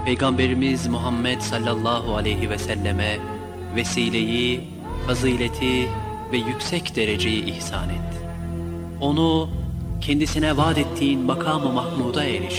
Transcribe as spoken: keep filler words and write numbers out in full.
Peygamberimiz Muhammed sallallahu aleyhi ve selleme vesileyi, fazileti ve yüksek dereceyi ihsan et. Onu kendisine vaat ettiğin makam-ı mahmuda eriş.